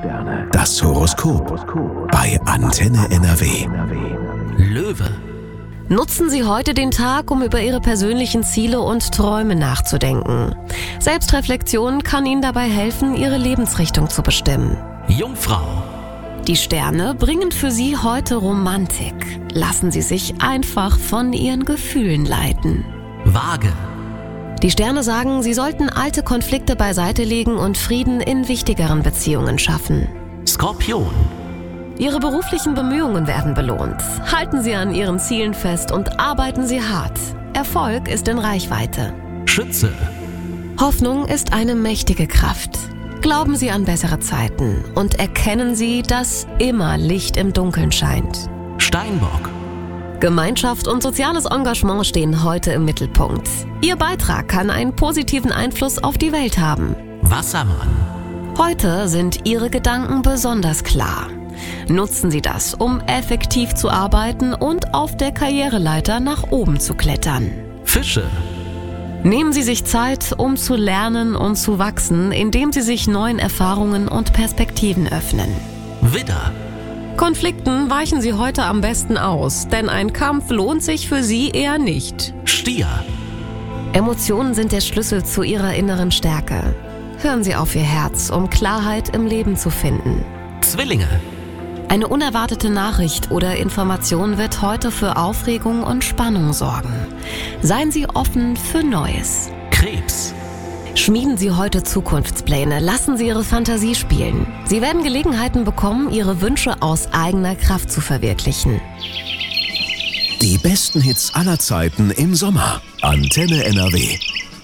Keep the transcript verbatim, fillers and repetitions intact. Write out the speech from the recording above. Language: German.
Das Horoskop bei Antenne N R W. Löwe. Nutzen Sie heute den Tag, um über Ihre persönlichen Ziele und Träume nachzudenken. Selbstreflexion kann Ihnen dabei helfen, Ihre Lebensrichtung zu bestimmen. Jungfrau. Die Sterne bringen für Sie heute Romantik. Lassen Sie sich einfach von Ihren Gefühlen leiten. Waage. Die Sterne sagen, Sie sollten alte Konflikte beiseite legen und Frieden in wichtigeren Beziehungen schaffen. Skorpion. Ihre beruflichen Bemühungen werden belohnt. Halten Sie an Ihren Zielen fest und arbeiten Sie hart. Erfolg ist in Reichweite. Schütze. Hoffnung ist eine mächtige Kraft. Glauben Sie an bessere Zeiten und erkennen Sie, dass immer Licht im Dunkeln scheint. Steinbock. Gemeinschaft und soziales Engagement stehen heute im Mittelpunkt. Ihr Beitrag kann einen positiven Einfluss auf die Welt haben. Wassermann. Heute sind Ihre Gedanken besonders klar. Nutzen Sie das, um effektiv zu arbeiten und auf der Karriereleiter nach oben zu klettern. Fische. Nehmen Sie sich Zeit, um zu lernen und zu wachsen, indem Sie sich neuen Erfahrungen und Perspektiven öffnen. Widder. Konflikten weichen Sie heute am besten aus, denn ein Kampf lohnt sich für Sie eher nicht. Stier. Emotionen sind der Schlüssel zu Ihrer inneren Stärke. Hören Sie auf Ihr Herz, um Klarheit im Leben zu finden. Zwillinge. Eine unerwartete Nachricht oder Information wird heute für Aufregung und Spannung sorgen. Seien Sie offen für Neues. Krebs. Schmieden Sie heute Zukunftspläne, lassen Sie Ihre Fantasie spielen. Sie werden Gelegenheiten bekommen, Ihre Wünsche aus eigener Kraft zu verwirklichen. Die besten Hits aller Zeiten im Sommer. Antenne N R W.